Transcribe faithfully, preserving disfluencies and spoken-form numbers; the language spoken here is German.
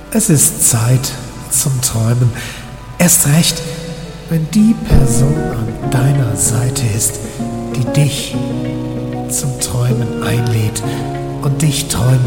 Es ist Zeit zum Träumen. Erst recht, wenn die Person an deiner Seite ist, die dich zum Träumen einlädt und dich träumen